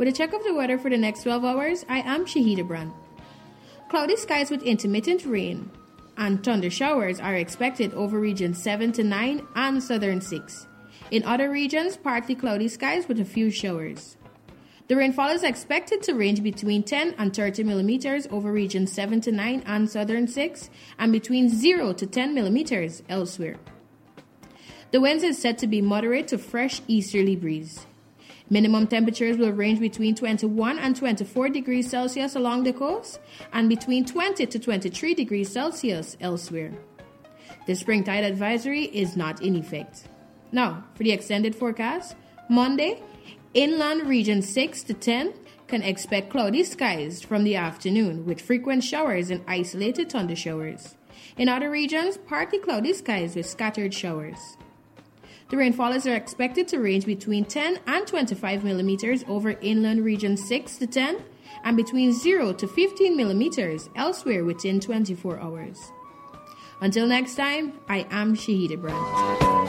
With a check of the weather for the next 12 hours, I am Shahida Brand. Cloudy skies with intermittent rain and thunder showers are expected over regions 7 to 9 and southern 6. In other regions, partly cloudy skies with a few showers. The rainfall is expected to range between 10 and 30 millimeters over regions 7 to 9 and southern 6, and between 0 to 10 millimeters elsewhere. The winds is said to be moderate to fresh easterly breeze. Minimum temperatures will range between 21 and 24 degrees Celsius along the coast and between 20 to 23 degrees Celsius elsewhere. The spring tide advisory is not in effect. Now, for the extended forecast, Monday, inland region 6 to 10 can expect cloudy skies from the afternoon with frequent showers and isolated thunder showers. In other regions, partly cloudy skies with scattered showers. The rainfall is expected to range between 10 and 25 millimeters over inland region 6 to 10 and between 0 to 15 millimeters elsewhere within 24 hours. Until next time, I am Shahida Brand.